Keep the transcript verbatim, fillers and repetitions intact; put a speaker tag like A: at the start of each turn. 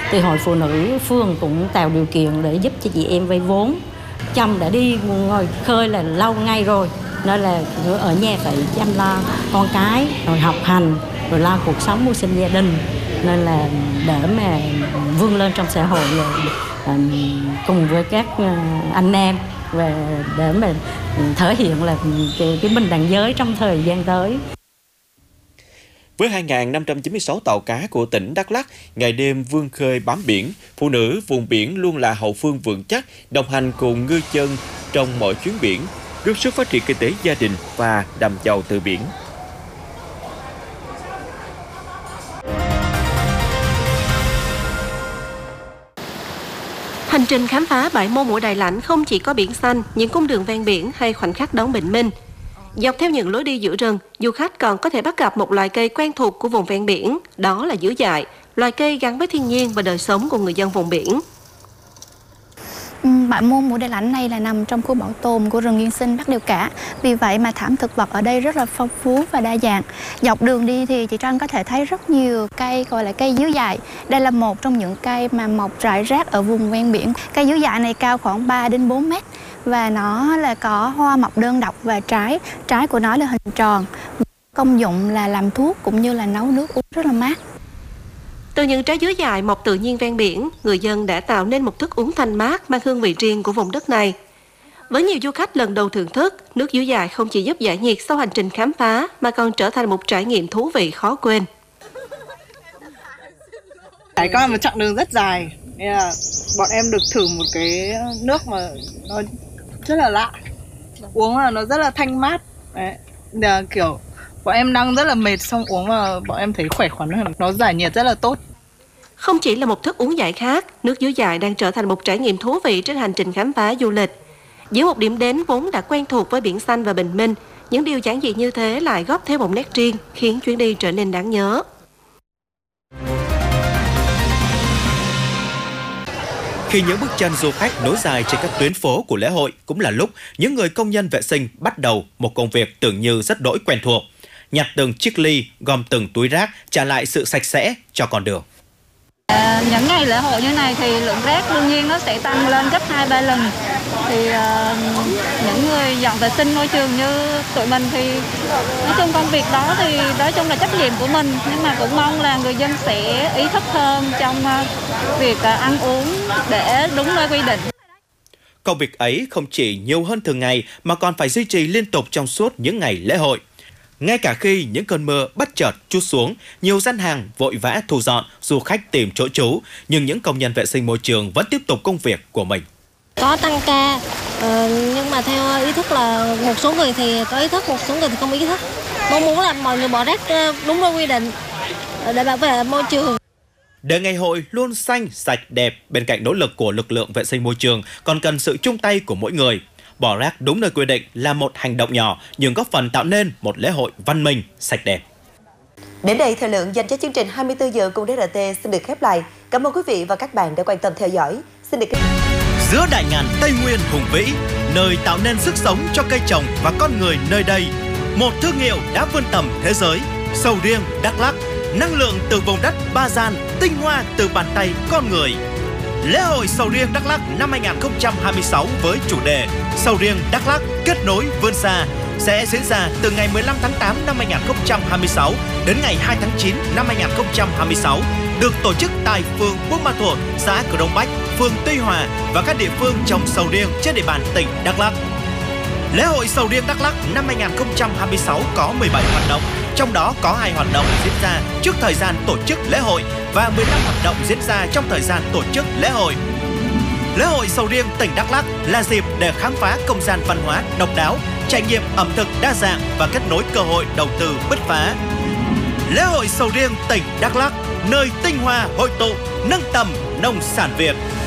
A: thì Hội Phụ Nữ phường cũng tạo điều kiện để giúp cho chị em vay vốn. Chồng đã đi ngồi khơi là lâu ngay rồi, nên là ở nhà phải chăm lo con cái, rồi học hành, rồi lo cuộc sống mưu sinh gia đình. Nên là để mà vươn lên trong xã hội cùng với các anh em và để mà thể hiện là cái, cái bình đẳng giới trong thời gian tới.
B: Với hai nghìn năm trăm chín mươi sáu tàu cá của tỉnh Đắk Lắk ngày đêm vươn khơi bám biển, phụ nữ vùng biển luôn là hậu phương vững chắc, đồng hành cùng ngư dân trong mọi chuyến biển, góp sức phát triển kinh tế gia đình và đầm giàu từ biển.
C: Hành trình khám phá bãi Mô Mũi Đại Lãnh không chỉ có biển xanh, những cung đường ven biển hay khoảnh khắc đón bình minh. Dọc theo những lối đi giữa rừng, du khách còn có thể bắt gặp một loài cây quen thuộc của vùng ven biển, đó là dứa dại, loài cây gắn với thiên nhiên và đời sống của người dân vùng biển.
D: Bãi Mô Mũi Đại Lãnh này là nằm trong khu bảo tồn của rừng nguyên sinh Bắc Đèo Cả. Vì vậy mà thảm thực vật ở đây rất là phong phú và đa dạng. Dọc đường đi thì chị Trân có thể thấy rất nhiều cây gọi là cây dứa dại. Đây là một trong những cây mà mọc rải rác ở vùng ven biển. Cây dứa dại này cao khoảng ba đến bốn mét và nó là có hoa mọc đơn độc và trái. Trái của nó là hình tròn. Công dụng là làm thuốc cũng như là nấu nước uống rất là mát.
C: Từ những trái dứa dại mọc tự nhiên ven biển, người dân đã tạo nên một thức uống thanh mát mang hương vị riêng của vùng đất này. Với nhiều du khách lần đầu thưởng thức, nước dứa dại không chỉ giúp giải nhiệt sau hành trình khám phá, mà còn trở thành một trải nghiệm thú vị khó quên.
E: Trải qua một chặng đường rất dài, nên là bọn em được thử một cái nước mà nó rất là lạ. Uống là nó rất là thanh mát. Đấy. Là kiểu bọn em đang rất là mệt, xong uống mà bọn em thấy khỏe khoắn hơn, nó giải nhiệt rất là tốt.
C: Không chỉ là một thức uống giải khát, nước dứa dại đang trở thành một trải nghiệm thú vị trên hành trình khám phá du lịch. Giữa một điểm đến vốn đã quen thuộc với biển xanh và bình minh, những điều giản dị như thế lại góp thêm một nét riêng, khiến chuyến đi trở nên đáng nhớ.
B: Khi những bước chân du khách nối dài trên các tuyến phố của lễ hội cũng là lúc những người công nhân vệ sinh bắt đầu một công việc tưởng như rất đỗi quen thuộc. Nhặt từng chiếc ly, gom từng túi rác, trả lại sự sạch sẽ cho con đường.
F: À, những ngày lễ hội như này thì lượng rác đương nhiên nó sẽ tăng lên gấp hai ba lần. Thì uh, những người dọn vệ sinh môi trường như tụi mình thì nói chung công việc đó thì nói chung là trách nhiệm của mình, nhưng mà cũng mong là người dân sẽ ý thức hơn trong uh, việc uh, ăn uống để đúng nơi quy định.
B: Công việc ấy không chỉ nhiều hơn thường ngày mà còn phải duy trì liên tục trong suốt những ngày lễ hội. Ngay cả khi những cơn mưa bất chợt trút xuống, nhiều gian hàng vội vã thu dọn, du khách tìm chỗ trú, nhưng những công nhân vệ sinh môi trường vẫn tiếp tục công việc của mình.
G: Có tăng ca, nhưng mà theo ý thức là một số người thì có ý thức, một số người thì không ý thức. Mong muốn là mọi người bỏ rác đúng nơi quy định để bảo vệ môi trường.
B: Để ngày hội luôn xanh, sạch, đẹp, bên cạnh nỗ lực của lực lượng vệ sinh môi trường còn cần sự chung tay của mỗi người. Bỏ rác đúng nơi quy định là một hành động nhỏ nhưng góp phần tạo nên một lễ hội văn minh, sạch đẹp.
H: Đến đây, thời lượng dành cho chương trình hai mươi tư giờ cùng đê rờ tê xin được khép lại. Cảm ơn quý vị và các bạn đã quan tâm theo dõi. Xin được kết thúc.
B: Giữa đại ngàn Tây Nguyên hùng vĩ, nơi tạo nên sức sống cho cây trồng và con người nơi đây, một thương hiệu đã vươn tầm thế giới. Sầu riêng Đắk Lắk, năng lượng từ vùng đất Ba Gian, tinh hoa từ bàn tay con người. Lễ hội sầu riêng Đắk Lắk năm hai nghìn không trăm hai mươi sáu với chủ đề Sầu riêng Đắk Lắk kết nối vươn xa sẽ diễn ra từ ngày mười lăm tháng tám năm hai nghìn không trăm hai mươi sáu đến ngày hai tháng chín năm hai nghìn không trăm hai mươi sáu, được tổ chức tại phường Buôn Ma Thuột, xã Crong Bách, phường Tuy Hòa và các địa phương trồng sầu riêng trên địa bàn tỉnh Đắk Lắk. Lễ hội sầu riêng Đắk Lắk năm hai nghìn không trăm hai mươi sáu có mười bảy hoạt động, trong đó có hai hoạt động diễn ra trước thời gian tổ chức lễ hội và mười lăm hoạt động diễn ra trong thời gian tổ chức lễ hội. Lễ hội sầu riêng tỉnh Đắk Lắk là dịp để khám phá không gian văn hóa độc đáo, trải nghiệm ẩm thực đa dạng và kết nối cơ hội đầu tư bứt phá. Lễ hội sầu riêng tỉnh Đắk Lắk, nơi tinh hoa hội tụ, nâng tầm nông sản Việt.